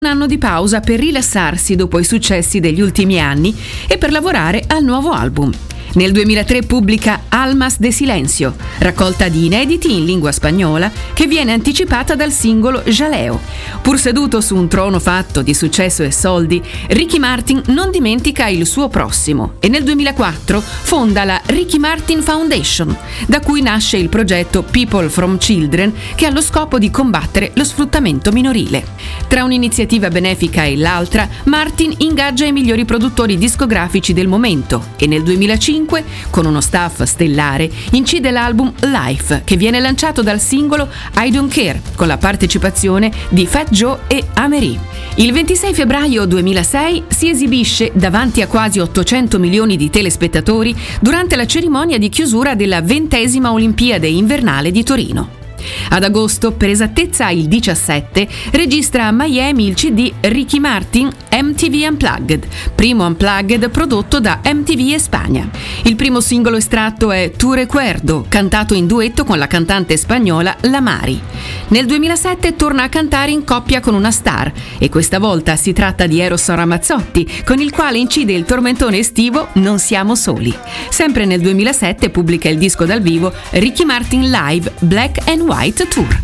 un anno di pausa per rilassarsi dopo i successi degli ultimi anni e per lavorare al nuovo album. Nel 2003 pubblica Almas de Silencio, raccolta di inediti in lingua spagnola che viene anticipata dal singolo Jaleo. Pur seduto su un trono fatto di successo e soldi, Ricky Martin non dimentica il suo prossimo e nel 2004 fonda la Ricky Martin Foundation, da cui nasce il progetto People from Children, che ha lo scopo di combattere lo sfruttamento minorile. Tra un'iniziativa benefica e l'altra, Martin ingaggia i migliori produttori discografici del momento e nel 2005, con uno staff stellare, incide l'album Life, che viene lanciato dal singolo I Don't Care, con la partecipazione di Fat Joe e Amerie. Il 26 febbraio 2006 si esibisce davanti a quasi 800 milioni di telespettatori durante la cerimonia di chiusura della 20ª Olimpiade invernale di Torino. Ad agosto, per esattezza il 17, registra a Miami il CD Ricky Martin MTV Unplugged, primo Unplugged prodotto da MTV Spagna. Il primo singolo estratto è Tu Recuerdo, cantato in duetto con la cantante spagnola La Mari. Nel 2007 torna a cantare in coppia con una star e questa volta si tratta di Eros Ramazzotti, con il quale incide il tormentone estivo Non siamo soli. Sempre nel 2007 pubblica il disco dal vivo Ricky Martin Live Black and White Tour.